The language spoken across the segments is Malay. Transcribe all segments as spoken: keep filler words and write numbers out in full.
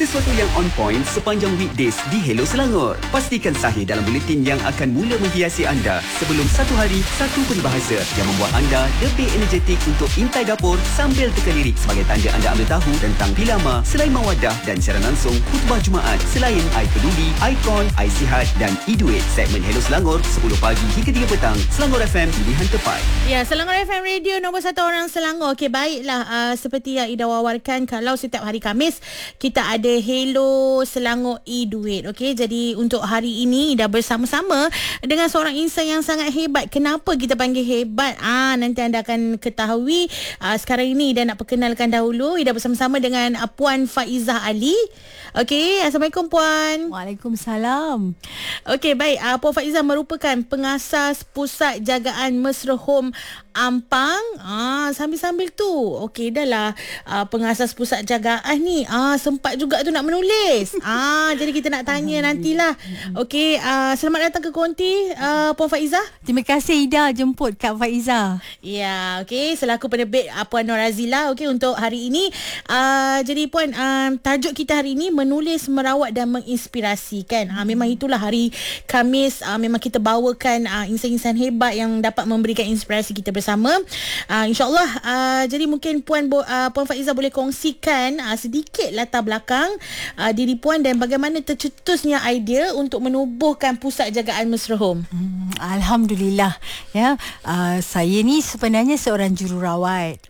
sesuatu yang on point sepanjang weekdays di Hello Selangor. Pastikan sahih dalam buletin yang akan mula menghiasi anda sebelum satu hari, satu peribahasa yang membuat anda lebih energetik untuk intai dapur sambil teka lirik sebagai tanda anda ambil tahu tentang Pilama, Selain Mawadah dan siaran langsung khutbah Jumaat selain I Peduli, Icon, I Sihat dan E-Duit. Segmen Hello Selangor sepuluh pagi hingga tiga petang. Selangor F M, pilihan tepat. Ya, Selangor F M Radio nombor satu orang Selangor. Okey, baiklah. Uh, seperti yang Ida wawarkan, kalau setiap hari Khamis kita ada Hello Selangor E-Duit. Okey, jadi untuk hari ini Ida bersama-sama dengan seorang insan yang sangat hebat. Kenapa kita panggil hebat? Ah, nanti anda akan ketahui. Uh, sekarang ini Ida nak perkenalkan dahulu. Ida bersama-sama dengan uh, Puan Faizah Ali. Okey, Assalamualaikum Puan. Waalaikumsalam. Okey, baik. Uh, Puan Faizah merupakan pengasas Pusat Jagaan Mesra Home Ampang. Ah, sambil-sambil tu. Okey, dah lah uh, pengasas pusat jagaan ni. Ah, sempat juga tu nak menulis. Ah, jadi kita nak tanya nantilah. Okey, uh, selamat datang ke Konti uh, Puan Faizah. Terima kasih Ida jemput Kak Faizah. Ya, okey, selaku penerbit uh, Puan Nur Azila okey untuk hari ini. Uh, jadi Puan, uh, tajuk kita hari ini menulis, merawat dan menginspirasi kan. Uh, memang itulah hari Khamis, uh, memang kita bawakan uh, insan-insan hebat yang dapat memberikan inspirasi kita bersama. Uh, InsyaAllah uh, jadi mungkin Puan uh, Puan Faizah boleh kongsikan uh, sedikit latar belakang uh, diri Puan dan bagaimana tercetusnya idea untuk menubuhkan Pusat Jagaan Mesra Home. Hmm, Alhamdulillah. Ya, uh, saya ni sebenarnya seorang jururawat.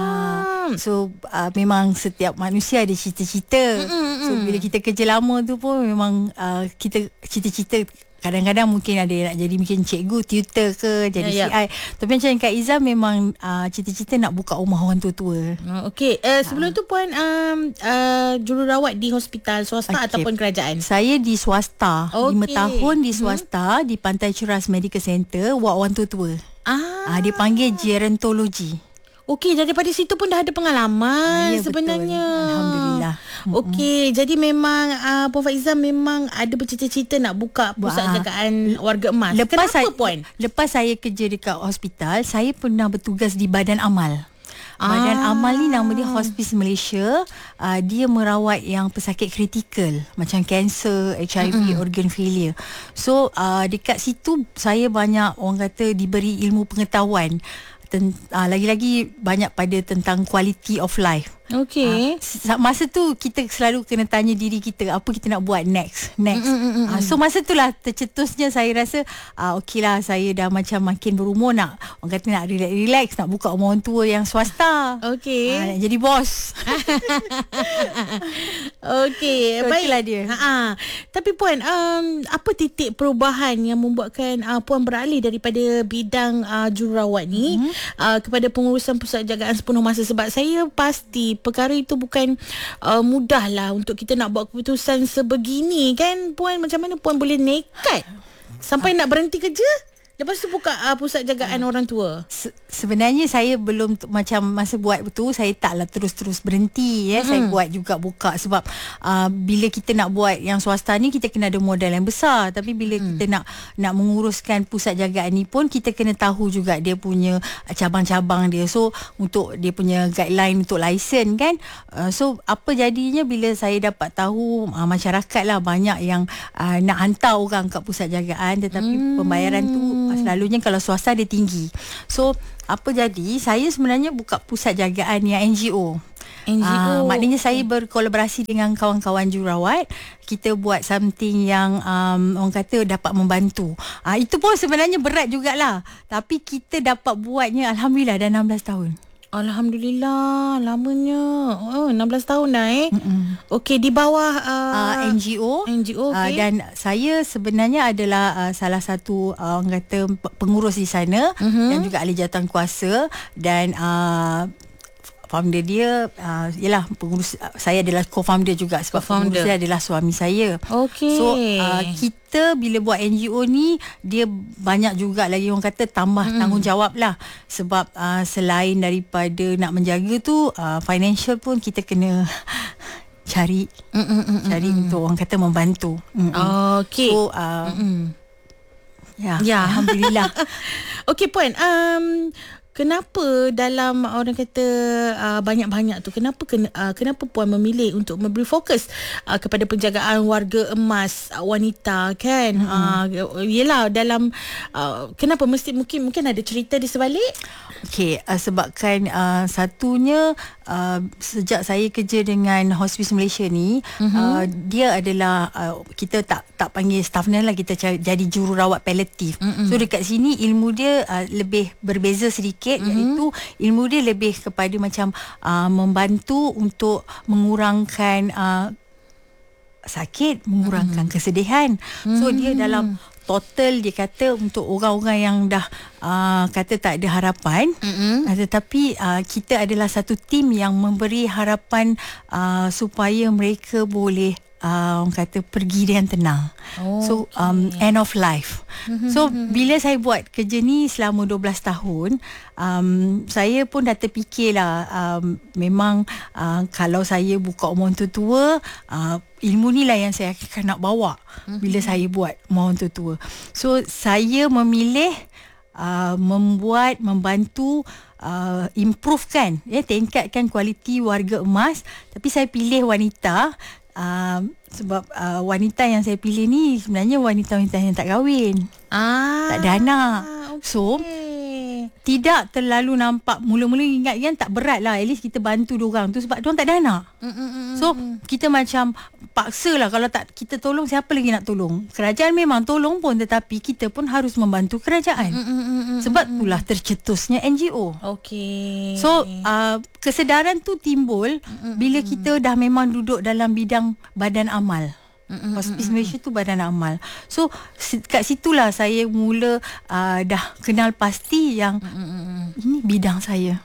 Ah, uh, so uh, memang setiap manusia ada cita-cita. Mm-mm. So bila kita kerja lama tu pun memang uh, kita cita-cita. Kadang-kadang mungkin ada yang nak jadi mungkin cikgu, tutor ke, jadi ya, ya. C I. Tapi macam Kak Izzah memang uh, cita-cita nak buka rumah orang tua-tua. Uh, Okey, uh, sebelum uh. tu Puan um, uh, jururawat di hospital swasta okay. ataupun kerajaan? Saya di swasta. Okay. lima tahun di swasta, hmm. di Pantai Ceras Medical Center, ward orang tua-tua. Ah. Uh, dipanggil gerontologi. Okey, daripada situ pun dah ada pengalaman ya, sebenarnya. Betul. Alhamdulillah. Okey, mm-hmm. jadi memang uh, Puan Faizah memang ada bercita-cita nak buka pusat Wah. jagaan warga emas. Lepas Kenapa saya, Puan? Lepas saya kerja dekat hospital, saya pernah bertugas di Badan Amal. Badan ah. Amal ni nama dia Hospice Malaysia. uh, Dia merawat yang pesakit kritikal macam kanser, H I V, mm-hmm. organ failure. So uh, dekat situ saya banyak orang kata diberi ilmu pengetahuan. Ten, uh, lagi-lagi banyak pada tentang quality of life. Okey. Uh, masa tu kita selalu kena tanya diri kita apa kita nak buat next, next. Mm-mm. Uh, so masa tu lah tercetusnya saya rasa uh, okey lah, saya dah macam makin berumur nak orang kata nak relax-relax, nak buka rumah orang tua yang swasta. Okey. Uh, nak jadi bos. Okey, so, baiklah dia. Ha. Tapi Puan, um, apa titik perubahan yang membuatkan uh, Puan beralih daripada bidang uh, jururawat ni mm-hmm. uh, kepada pengurusan pusat jagaan sepenuh masa? Sebab saya pasti perkara itu bukan uh, mudah lah untuk kita nak buat keputusan sebegini kan Puan. Macam mana Puan boleh nekat sampai uh. nak berhenti kerja lepas tu buka uh, pusat jagaan uh. orang tua? Se- sebenarnya saya belum t- macam masa buat tu saya taklah terus-terus berhenti ya. Mm. Saya buat juga buka sebab uh, bila kita nak buat yang swasta ni kita kena ada modal yang besar. Tapi bila mm. kita nak nak menguruskan pusat jagaan ni pun kita kena tahu juga dia punya cabang-cabang dia. So untuk dia punya guideline untuk lesen kan. Uh, so apa jadinya bila saya dapat tahu uh, masyarakat lah banyak yang uh, nak hantar orang kat pusat jagaan tetapi mm. pembayaran tu selalunya kalau swasta dia tinggi. So apa jadi saya sebenarnya buka pusat jagaan yang N G O. N G O. Uh, maknanya saya berkolaborasi dengan kawan-kawan jururawat. Kita buat something yang um, orang kata dapat membantu. Uh, itu pun sebenarnya berat jugalah. Tapi kita dapat buatnya alhamdulillah dah enam belas tahun. Alhamdulillah, lamanya. Oh, enam belas tahun dah eh. Okey, di bawah uh, uh, N G O. N G O, okay. Uh, dan saya sebenarnya adalah uh, salah satu uh, orang kata pengurus di sana uh-huh. dan juga ahli jawatan kuasa dan uh, founder dia uh, ialah pengurus uh, saya adalah co-founder juga sebab co-founder. Pengurus dia adalah suami saya. Okey. So uh, kita bila buat N G O ni dia banyak juga lagi orang kata tambah mm. tanggungjawab lah sebab uh, selain daripada nak menjaga tu uh, financial pun kita kena cari Mm-mm-mm. cari untuk orang kata membantu. Okey. So uh, ya, ya, alhamdulillah. Okey Puan, um kenapa dalam orang kata uh, banyak-banyak tu, kenapa ken, uh, kenapa puan memilih untuk memberi fokus uh, kepada penjagaan warga emas uh, wanita kan? Mm-hmm. Uh, yelah dalam uh, kenapa mesti mungkin mungkin ada cerita di sebalik? Okey, uh, sebabkan uh, satunya uh, sejak saya kerja dengan Hospice Malaysia ni, mm-hmm. uh, dia adalah uh, kita tak tak panggil staff ni lah, kita cari, jadi jururawat paliatif. Mm-hmm. So dekat sini ilmu dia uh, lebih berbeza sedikit, mm-hmm. iaitu ilmu dia lebih kepada macam uh, membantu untuk mengurangkan uh, sakit, mengurangkan mm-hmm. kesedihan. So mm-hmm. dia dalam total dia kata untuk orang-orang yang dah uh, kata tak ada harapan, mm-hmm. uh, tetapi uh, kita adalah satu tim yang memberi harapan uh, supaya mereka boleh uh, orang kata pergi dengan tenang. Oh, so um, okay. End of life. Mm-hmm. So bila saya buat kerja ni selama dua belas tahun, um, saya pun dah terfikirlah um, memang uh, kalau saya buka orang tua-tua, uh, ilmu ni lah yang saya akan nak bawa mm-hmm. bila saya buat orang tua-tua. So saya memilih uh, membuat, membantu uh, improvekan, ya, tingkatkan kualiti warga emas. Tapi saya pilih wanita uh, sebab uh, wanita yang saya pilih ni sebenarnya wanita-wanita yang tak kahwin, ah, tak ada anak. Okay. So tidak terlalu nampak, mula-mula ingat kan tak berat lah, at least kita bantu diorang tu sebab diorang tak ada anak. Mm-mm. So kita macam paksa lah, kalau tak kita tolong siapa lagi nak tolong. Kerajaan memang tolong pun, tetapi kita pun harus membantu kerajaan. Mm-mm. Sebab itulah tercetusnya N G O. Okay. So uh, kesedaran tu timbul Mm-mm. bila kita dah memang duduk dalam bidang badan amal. Mm-mm. Hospice Malaysia tu badan amal. So kat situlah saya mula uh, dah kenal pasti yang Mm-mm. ini bidang saya.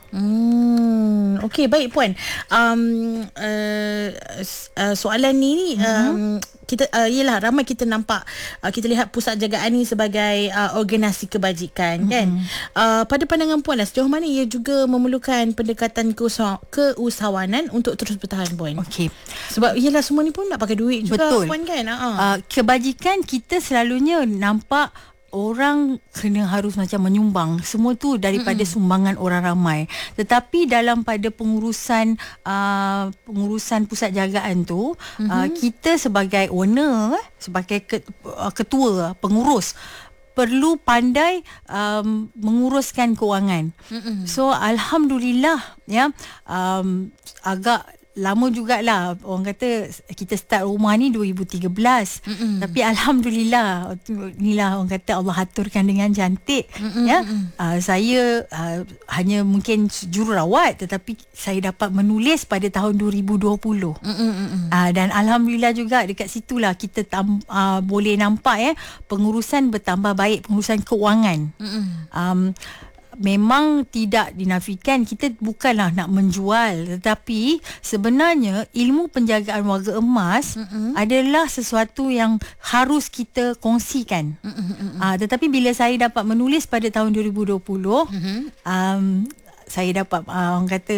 Hmm. Okey, baik puan. Um, uh, uh, soalan ni mm-hmm. um, kita uh, yelah ramai kita nampak uh, kita lihat pusat jagaan ni sebagai uh, organisasi kebajikan, mm-hmm. kan. Uh, pada pandangan puan lah, sejauh mana ia juga memerlukan pendekatan keusaha- keusahawanan untuk terus bertahan puan? Okey. Sebab yelah semua ni pun nak pakai duit juga. Betul. Puan kan. Uh-huh. Uh, kebajikan kita selalunya nampak orang kena harus macam menyumbang semua tu daripada Mm-mm. sumbangan orang ramai. Tetapi dalam pada pengurusan uh, pengurusan pusat jagaan tu, mm-hmm. uh, kita sebagai owner, sebagai ketua, pengurus, perlu pandai um, menguruskan kewangan. Mm-mm. So alhamdulillah, ya, um, agak lama jugalah, orang kata kita start rumah ni dua ribu tiga belas. Mm-mm. Tapi alhamdulillah, inilah orang kata Allah aturkan dengan cantik. Mm-mm. Ya, uh, saya uh, hanya mungkin jururawat, tetapi saya dapat menulis pada tahun dua ribu dua puluh. Uh, dan alhamdulillah juga dekat situlah kita tam, uh, boleh nampak, ya, pengurusan bertambah baik, pengurusan kewangan. Um, memang tidak dinafikan kita bukanlah nak menjual, tetapi sebenarnya ilmu penjagaan warga emas Mm-mm. adalah sesuatu yang harus kita kongsikan. Uh, tetapi bila saya dapat menulis pada tahun dua ribu dua puluh, um, saya dapat uh, orang kata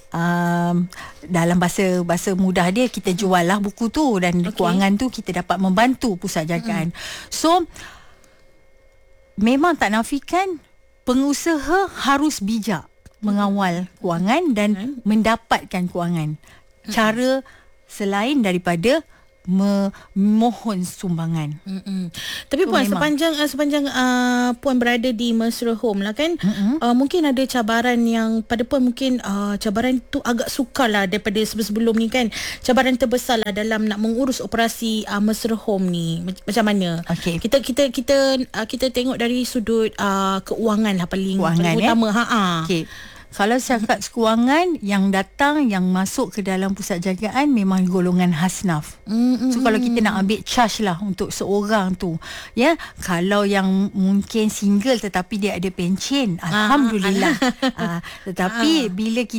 um, dalam bahasa bahasa mudah dia, kita jual lah buku tu, dan okay. kewangan tu kita dapat membantu pusat jagaan. Mm. So memang tak nafikan pengusaha harus bijak mengawal kewangan dan hmm. mendapatkan kewangan. Cara selain daripada memohon sumbangan. Mm-mm. Tapi so, puan memang. sepanjang uh, sepanjang uh, puan berada di Mesra Home lah kan, uh, mungkin ada cabaran yang pada puan mungkin uh, cabaran tu agak sukar lah daripada sebelum-sebelum ni kan. Cabaran terbesar lah dalam nak mengurus operasi uh, Mesra Home ni. Macam mana? Okay. Kita kita kita uh, kita tengok dari sudut uh, keuangan lah paling, keuangan, paling utama. Eh? Ha. Okey. Kalau cakap kewangan, yang datang, yang masuk ke dalam pusat jagaan memang golongan hasnaf. Mm-hmm. So kalau kita nak ambil charge lah untuk seorang tu, ya, kalau yang mungkin single tetapi dia ada pencen, alhamdulillah. Ah, tetapi ah. bila kita